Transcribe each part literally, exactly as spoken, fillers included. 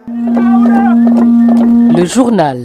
Le journal.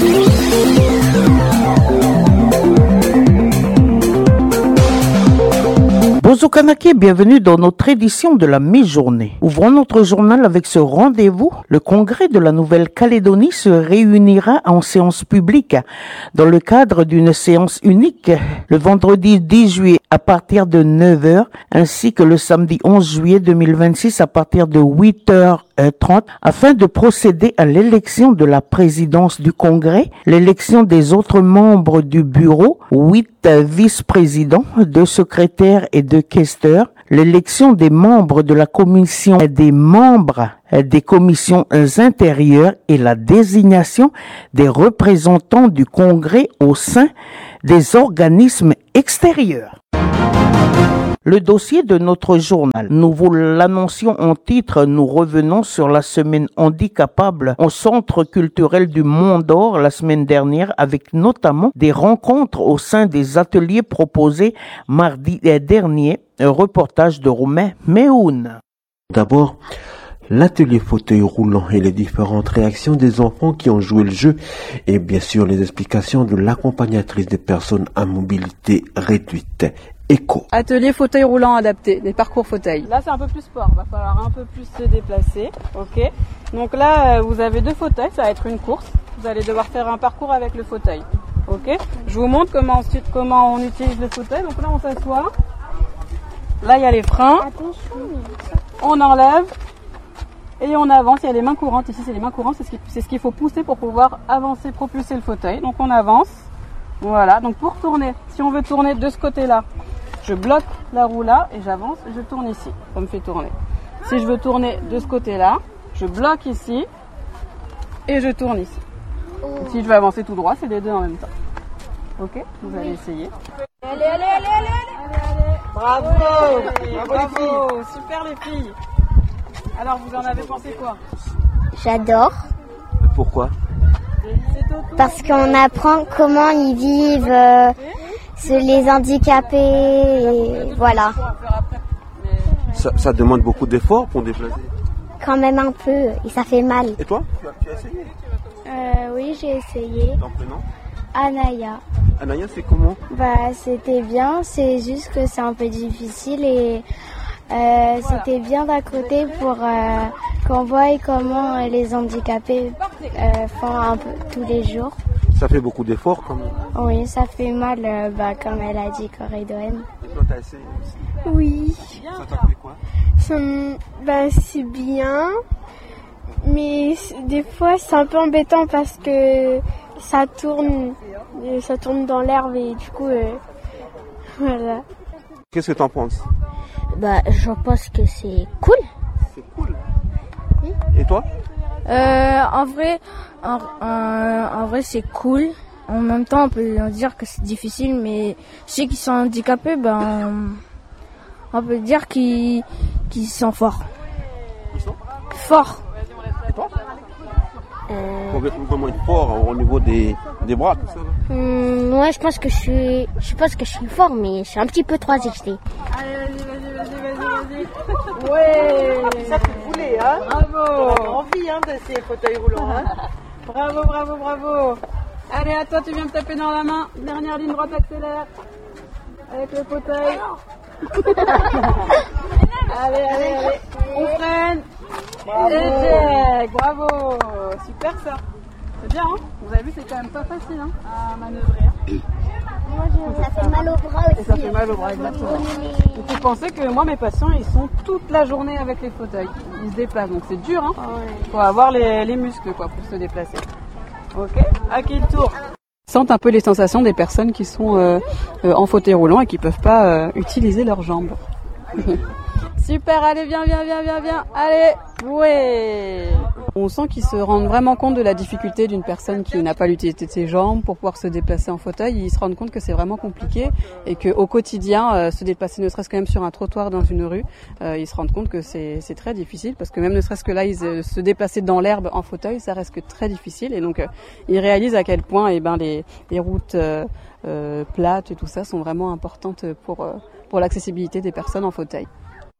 Bonjour Kanake, bienvenue dans notre édition de la mi-journée. Ouvrons notre journal avec ce rendez-vous. Le congrès de la Nouvelle-Calédonie se réunira en séance publique dans le cadre d'une séance unique le vendredi dix juillet à partir de neuf heures ainsi que le samedi onze juillet deux mille vingt-six à partir de huit heures trente afin de procéder à l'élection de la présidence du congrès, l'élection des autres membres du bureau, huit vice-présidents, deux secrétaires et deux questeurs, l'élection des membres de la commission et des membres des commissions intérieures et la désignation des représentants du congrès au sein des organismes extérieurs. Le dossier de notre journal. Nous vous l'annoncions en titre, nous revenons sur la semaine handicapable au Centre culturel du Mont d'Or la semaine dernière avec notamment des rencontres au sein des ateliers proposés mardi dernier. Un reportage de Romain Méhoun. D'abord, l'atelier fauteuil roulant et les différentes réactions des enfants qui ont joué le jeu et bien sûr les explications de l'accompagnatrice des personnes à mobilité réduite. Éco. Atelier fauteuil roulant adapté, des parcours fauteuil. Là c'est un peu plus sport, il va falloir un peu plus se déplacer. Ok. Donc là vous avez deux fauteuils, ça va être une course. Vous allez devoir faire un parcours avec le fauteuil. Ok. Je vous montre comment ensuite comment on utilise le fauteuil. Donc là on s'assoit. Là il y a les freins. On enlève et on avance. Il y a les mains courantes. Ici c'est les mains courantes, c'est ce, qui, c'est ce qu'il faut pousser pour pouvoir avancer, propulser le fauteuil. Donc on avance. Voilà. Donc pour tourner, si on veut tourner de ce côté-là, je bloque la roue là et j'avance et je tourne ici. Ça me fait tourner. Si je veux tourner de ce côté-là, je bloque ici et je tourne ici. Oh. Si je veux avancer tout droit, c'est les deux en même temps. Ok, vous allez essayer. Allez, allez, allez, allez, allez, allez. Bravo, allez, bravo, bravo les filles. Super les filles. Alors vous en avez pensé quoi? J'adore. Pourquoi? Parce qu'on apprend comment ils vivent. Euh, les handicapés, et voilà. Ça, ça demande beaucoup d'efforts pour déplacer? Quand même un peu, et ça fait mal. Et toi, tu as, tu as essayé? euh, Oui, j'ai essayé. Ton prénom? Anaya. Anaya, c'est comment? Bah, c'était bien, c'est juste que c'est un peu difficile et euh, c'était bien d'un côté pour euh, qu'on voie comment les handicapés euh, font un peu tous les jours. Ça fait beaucoup d'efforts quand même. Oui, ça fait mal, euh, bah, comme elle a dit, Corédoine. Et toi, t'as essayé aussi? Oui. Ça t'a fait quoi? Ça, bah, c'est bien, mais des fois c'est un peu embêtant parce que ça tourne, ça tourne dans l'herbe et du coup, euh, voilà. Qu'est-ce que t'en penses? Bah, je pense que c'est cool. C'est cool. Oui. Et toi? Euh, en vrai, en, en, en vrai, c'est cool. En même temps, on peut dire que c'est difficile, mais ceux qui sont handicapés, ben, on peut dire qu'ils, qu'ils sont forts. Ils sont forts. Et toi? Euh... Comment être fort au niveau des, des bras, tout ça là? Hum, ouais, je pense que je suis, je pense que je suis fort, mais je suis un petit peu trop excité. Allez, vas-y, vas-y, vas-y, vas-y. Ouais. Ça fait couler, hein? Bravo. On a envie, hein, de ces fauteuils roulants, hein? Bravo, bravo, bravo. Allez, à toi, tu viens me taper dans la main. Dernière ligne droite, accélère. Avec le fauteuil. Allez, allez, allez. On freine. Échec. Bravo. Super ça. C'est bien, hein? Vous avez vu, c'est quand même pas facile, hein, à manœuvrer. Moi, je... ça fait mal au bras aussi. Et ça fait mal au bras, exactement. Donc, vous pensez que moi, mes patients, ils sont toute la journée avec les fauteuils. Ils se déplacent, donc c'est dur, hein. Il faut avoir les, les muscles, quoi, pour se déplacer. Ok, à qui le tour? Sentent un peu les sensations des personnes qui sont euh, euh, en fauteuil roulant et qui peuvent pas euh, utiliser leurs jambes. Super, allez, viens, viens, viens, viens, viens. Allez, ouais. On sent qu'ils se rendent vraiment compte de la difficulté d'une personne qui n'a pas l'utilité de ses jambes pour pouvoir se déplacer en fauteuil. Ils se rendent compte que c'est vraiment compliqué et qu'au quotidien, euh, se déplacer ne serait-ce que même sur un trottoir dans une rue, euh, ils se rendent compte que c'est, c'est très difficile parce que même ne serait-ce que là, ils, euh, se déplacer dans l'herbe en fauteuil, ça reste que très difficile. Et donc, euh, ils réalisent à quel point eh ben, les, les routes euh, euh, plates et tout ça sont vraiment importantes pour, euh, pour l'accessibilité des personnes en fauteuil.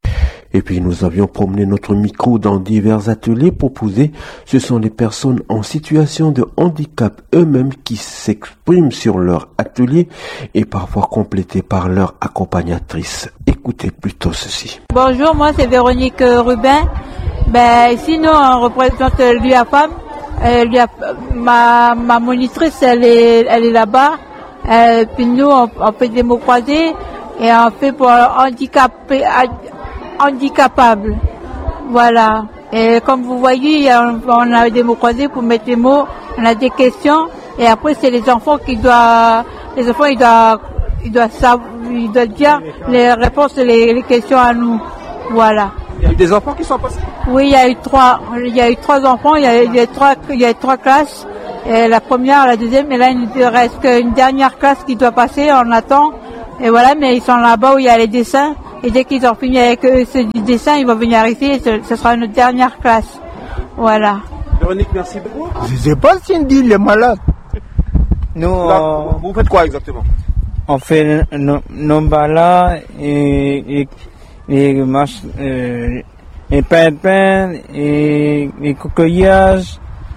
Et puis nous avions promené notre micro dans divers ateliers proposés. Ce sont les personnes en situation de handicap eux-mêmes qui s'expriment sur leur atelier et parfois complétés par leur accompagnatrice. Écoutez plutôt ceci. Bonjour, moi c'est Véronique Rubin. Ben, ici nous on représente l'U A F A M. Euh, l'U A F A M, ma, ma monitrice elle est, elle est là-bas. Euh, puis nous on, on fait des mots croisés et on fait pour handicapés. Handicapable, voilà. Et comme vous voyez, on a des mots croisés pour mettre les mots, on a des questions, et après c'est les enfants qui doivent, les enfants ils doivent, ils doivent savoir, ils doivent dire les réponses, les, les questions à nous, voilà. Il y a eu des enfants qui sont passés? Oui, il y a eu trois, il y a eu trois enfants, il y a, il y a trois, il y a trois classes, et la première, la deuxième, et là il ne reste qu'une dernière classe qui doit passer, on attend, et voilà, mais ils sont là-bas où il y a les dessins. Et dès qu'ils ont fini avec eux, ce dessin, ils vont venir ici et ce, ce sera notre dernière classe. Voilà. Véronique, merci beaucoup. Je sais pas, Cindy, il est malade. Nous, Là, on, vous faites quoi exactement? on fait nos no balas et, et, et, marche, euh, et pain et, et coquillages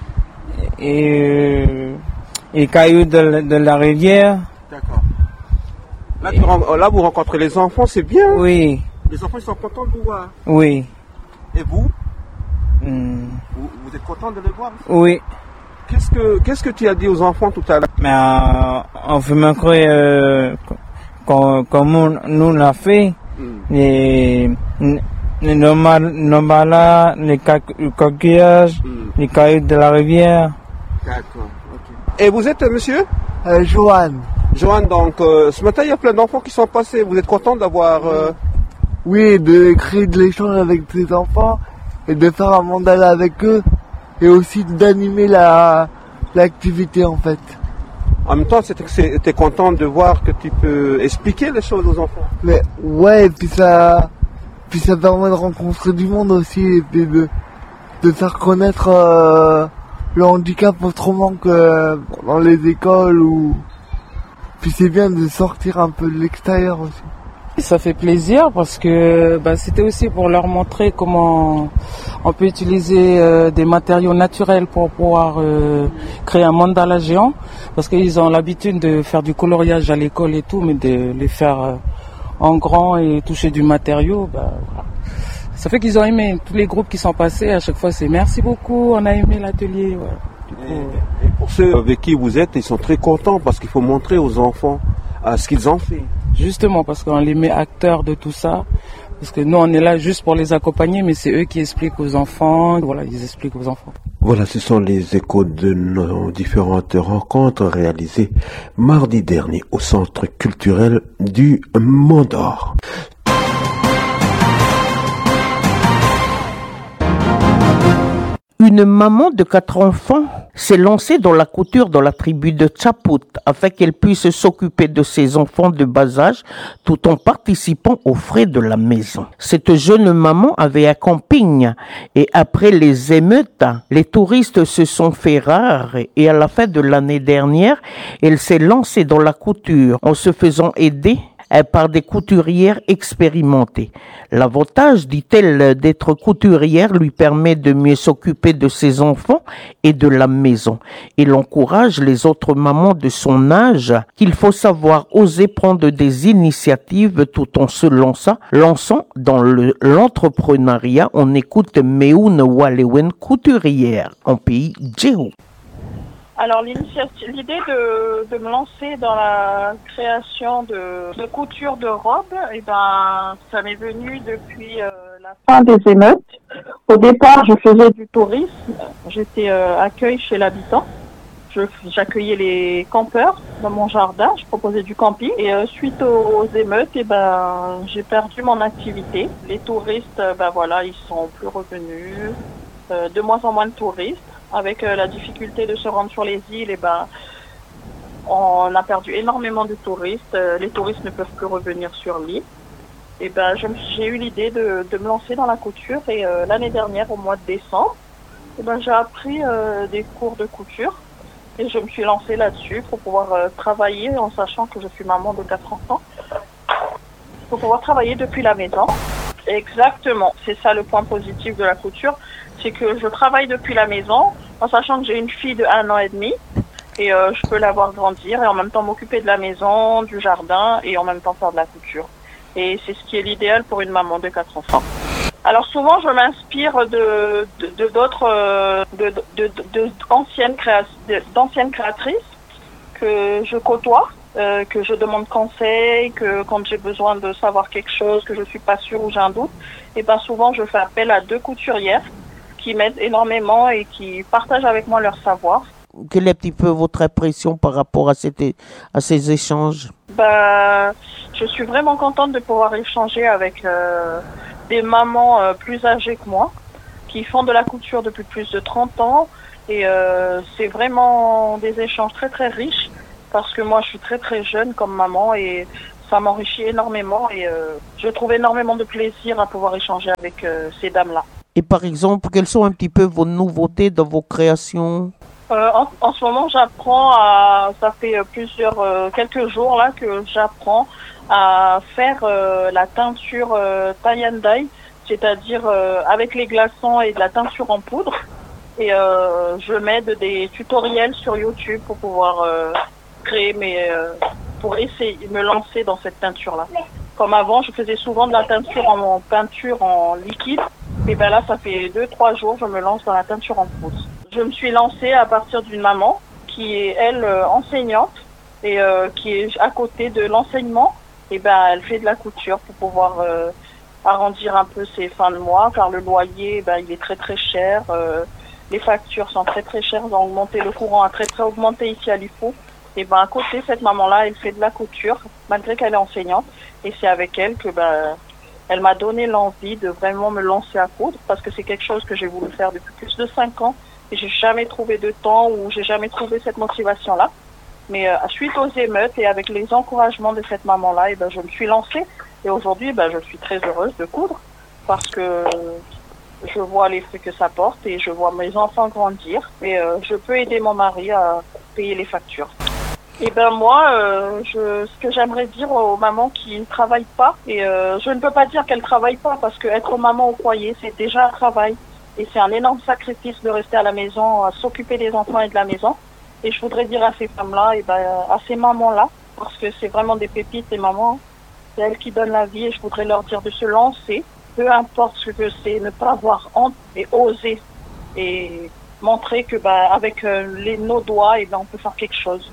et, et cailloux de, de la rivière. D'accord. Là, tu, là, vous rencontrez les enfants, c'est bien. Oui. Les enfants, ils sont contents de vous voir. Oui. Et vous, Mm. vous, vous êtes content de les voir? Oui. Qu'est-ce que, qu'est-ce que tu as dit aux enfants tout à l'heure? Mais euh, on fait montrer euh, comme, comme on, nous l'a fait. Mm. Les, les nos balas, les coquillages, Mm. les cailloux de la rivière. D'accord. Okay. Et vous êtes, euh, monsieur? Euh, Joanne. Joanne, donc euh, ce matin il y a plein d'enfants qui sont passés. Vous êtes content d'avoir... Euh... Oui, de créer de l'échange avec ces enfants et de faire un mandala avec eux et aussi d'animer la l'activité en fait. En même temps, tu es content de voir que tu peux expliquer les choses aux enfants. Mais ouais, et puis ça, puis ça permet de rencontrer du monde aussi et puis de, de faire connaître euh, le handicap autrement que dans les écoles ou... Puis c'est bien de sortir un peu de l'extérieur aussi. Ça fait plaisir parce que bah, c'était aussi pour leur montrer comment on peut utiliser euh, des matériaux naturels pour pouvoir euh, créer un mandala géant. Parce qu'ils ont l'habitude de faire du coloriage à l'école et tout, mais de les faire euh, en grand et toucher du matériau, bah, voilà. Ça fait qu'ils ont aimé. Tous les groupes qui sont passés, à chaque fois c'est merci beaucoup, on a aimé l'atelier. Voilà. Et, et pour ceux avec qui vous êtes, ils sont très contents parce qu'il faut montrer aux enfants à ce qu'ils ont fait. Justement, parce qu'on les met acteurs de tout ça. Parce que nous, on est là juste pour les accompagner, mais c'est eux qui expliquent aux enfants. Voilà, ils expliquent aux enfants. Voilà, ce sont les échos de nos différentes rencontres réalisées mardi dernier au Centre culturel du Mont d'Or. Une maman de quatre enfants s'est lancée dans la couture dans la tribu de Tchaput afin qu'elle puisse s'occuper de ses enfants de bas âge tout en participant aux frais de la maison. Cette jeune maman avait un camping et après les émeutes, les touristes se sont fait rares et à la fin de l'année dernière, elle s'est lancée dans la couture en se faisant aider par des couturières expérimentées. L'avantage, dit-elle, d'être couturière lui permet de mieux s'occuper de ses enfants et de la maison. Elle encourage les autres mamans de son âge qu'il faut savoir oser prendre des initiatives tout en se lançant, lançant dans le, l'entrepreneuriat. On écoute Meoun Walewen, couturière en pays Djéhou. Alors l'idée de, de me lancer dans la création de, de couture de robes, et ben ça m'est venu depuis euh, la fin des émeutes. Au départ, je faisais du tourisme, j'étais euh, accueil chez l'habitant. Je, j'accueillais les campeurs dans mon jardin, je proposais du camping. Et euh, suite aux, aux émeutes, et ben j'ai perdu mon activité. Les touristes, ben voilà, ils sont plus revenus, euh, de moins en moins de touristes. Avec euh, la difficulté de se rendre sur les îles, et ben, on a perdu énormément de touristes. Euh, les touristes ne peuvent plus revenir sur l'île. Et ben, je, j'ai eu l'idée de, de me lancer dans la couture. Et euh, l'année dernière, au mois de décembre, et ben, j'ai appris euh, des cours de couture. Et je me suis lancée là-dessus pour pouvoir euh, travailler, en sachant que je suis maman de quatre enfants. Pour pouvoir travailler depuis la maison. Exactement, c'est ça le point positif de la couture, c'est que je travaille depuis la maison, en sachant que j'ai une fille de un an et demi, et euh, je peux la voir grandir et en même temps m'occuper de la maison, du jardin, et en même temps faire de la couture. Et c'est ce qui est l'idéal pour une maman de quatre enfants. Alors souvent, je m'inspire de de, de d'autres euh, de, de, de, de anciennes créa- de, d'anciennes créatrices que je côtoie, euh, que je demande conseil, que quand j'ai besoin de savoir quelque chose, que je suis pas sûre ou j'ai un doute, et ben souvent je fais appel à deux couturières qui m'aident énormément et qui partagent avec moi leur savoir. Quelle est un petit peu votre impression par rapport à, cette, à ces échanges? Ben, je suis vraiment contente de pouvoir échanger avec euh, des mamans euh, plus âgées que moi, qui font de la couture depuis plus de trente ans. Et euh, c'est vraiment des échanges très très riches, parce que moi je suis très très jeune comme maman et ça m'enrichit énormément. Et euh, je trouve énormément de plaisir à pouvoir échanger avec euh, ces dames-là. Et par exemple, quelles sont un petit peu vos nouveautés dans vos créations? Euh, en, en ce moment, j'apprends à, ça fait plusieurs, euh, quelques jours là que j'apprends à faire euh, la teinture euh, tie and dye, c'est-à-dire euh, avec les glaçons et de la teinture en poudre. Et euh, je m'aide des tutoriels sur YouTube pour pouvoir euh, créer mes, euh, pour essayer me lancer dans cette teinture-là. Comme avant, je faisais souvent de la teinture en, en peinture en liquide. Et ben là, ça fait deux, trois jours, je me lance dans la teinture en poudre. Je me suis lancée à partir d'une maman qui est, elle, euh, enseignante et euh, qui est à côté de l'enseignement. Et ben, elle fait de la couture pour pouvoir euh, arrondir un peu ses fins de mois, car le loyer, ben, il est très très cher. Euh, les factures sont très très chères, ont augmenté, le courant a très très augmenté ici à Lifou. Et ben, à côté, cette maman-là, elle fait de la couture, malgré qu'elle est enseignante. Et c'est avec elle que ben, elle m'a donné l'envie de vraiment me lancer à coudre, parce que c'est quelque chose que j'ai voulu faire depuis plus de cinq ans. Et j'ai jamais trouvé de temps ou j'ai jamais trouvé cette motivation-là. Mais euh, suite aux émeutes et avec les encouragements de cette maman-là, et ben, je me suis lancée. Et aujourd'hui, ben, je suis très heureuse de coudre parce que je vois les fruits que ça porte et je vois mes enfants grandir. Et euh, je peux aider mon mari à payer les factures. Et ben moi, euh, je, ce que j'aimerais dire aux mamans qui ne travaillent pas, et euh, je ne peux pas dire qu'elles ne travaillent pas parce que être maman au foyer, c'est déjà un travail. Et c'est un énorme sacrifice de rester à la maison, à s'occuper des enfants et de la maison. Et je voudrais dire à ces femmes-là, et ben, à ces mamans-là, parce que c'est vraiment des pépites, les mamans, c'est elles qui donnent la vie, et je voudrais leur dire de se lancer, peu importe ce que c'est, ne pas avoir honte et oser, et montrer que ben, avec euh, les, nos doigts, et ben, on peut faire quelque chose.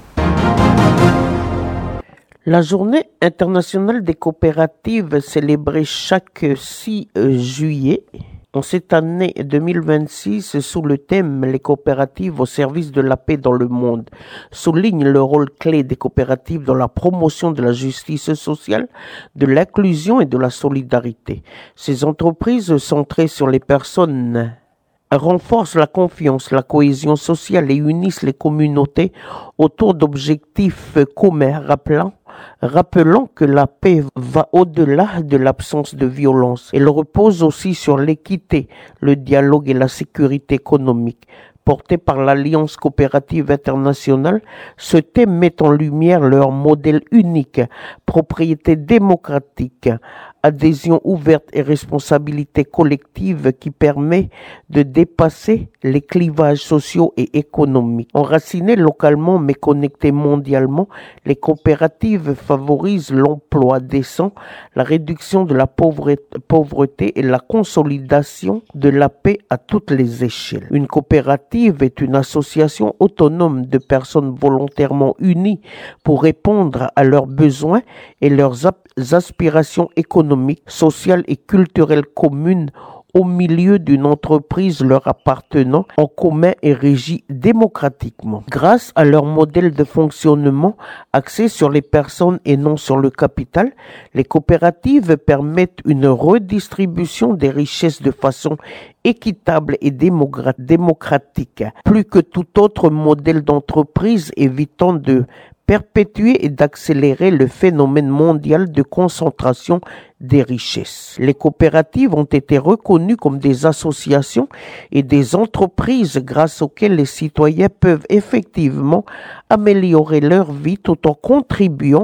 La journée internationale des coopératives célébrée chaque six juillet. En cette année deux mille vingt-six, sous le thème « Les coopératives au service de la paix dans le monde », souligne le rôle clé des coopératives dans la promotion de la justice sociale, de l'inclusion et de la solidarité. Ces entreprises centrées sur les personnes renforcent la confiance, la cohésion sociale et unissent les communautés autour d'objectifs communs, rappelant Rappelant que la paix va au-delà de l'absence de violence. Elle repose aussi sur l'équité, le dialogue et la sécurité économique. Porté par l'Alliance coopérative internationale, ce thème met en lumière leur modèle unique, propriété démocratique, adhésion ouverte et responsabilité collective qui permet de dépasser les clivages sociaux et économiques. Enracinées localement mais connectées mondialement, les coopératives favorisent l'emploi décent, la réduction de la pauvreté et la consolidation de la paix à toutes les échelles. Une coopérative est une association autonome de personnes volontairement unies pour répondre à leurs besoins et leurs aspirations économiques, sociales et culturelles communes au milieu d'une entreprise leur appartenant en commun et régie démocratiquement. Grâce à leur modèle de fonctionnement axé sur les personnes et non sur le capital, les coopératives permettent une redistribution des richesses de façon équitable et démocratique, plus que tout autre modèle d'entreprise, évitant de perpétuer et d'accélérer le phénomène mondial de concentration des richesses. Les coopératives ont été reconnues comme des associations et des entreprises grâce auxquelles les citoyens peuvent effectivement améliorer leur vie tout en contribuant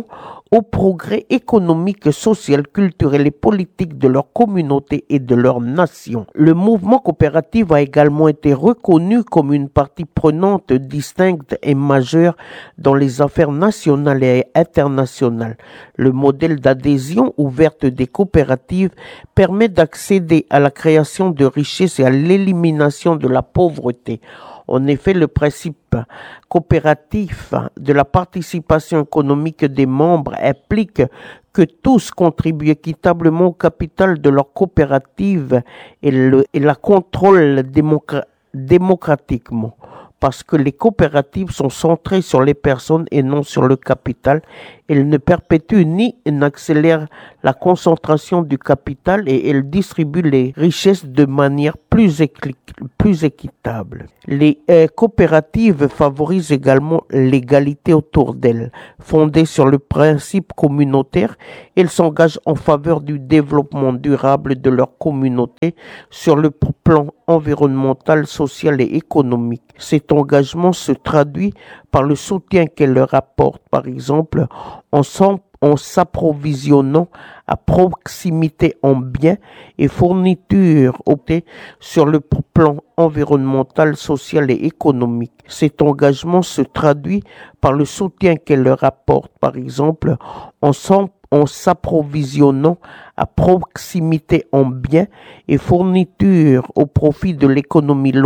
au progrès économique, social, culturel et politique de leur communauté et de leur nation. Le mouvement coopératif a également été reconnu comme une partie prenante distincte et majeure dans les affaires nationales et internationales. Le modèle d'adhésion ouverte des coopératives permet d'accéder à la création de richesses et à l'élimination de la pauvreté. En effet, le principe coopératif de la participation économique des membres implique que tous contribuent équitablement au capital de leur coopérative et, le, et la contrôlent démocra- démocratiquement. Parce que les coopératives sont centrées sur les personnes et non sur le capital. Elles ne perpétuent ni n'accélèrent la concentration du capital et elles distribuent les richesses de manière plus, équi- plus équitable. Les euh, coopératives favorisent également l'égalité autour d'elles. Fondées sur le principe communautaire, elles s'engagent en faveur du développement durable de leur communauté sur le plan environnemental, social et économique. Cet engagement se traduit par le soutien qu'elle leur apporte, par exemple, en, en s'approvisionnant à proximité en biens et fournitures optées sur le plan environnemental, social et économique. Cet engagement se traduit par le soutien qu'elle leur apporte, par exemple, en s'en en s'approvisionnant à proximité en biens et fournitures au profit de l'économie locale.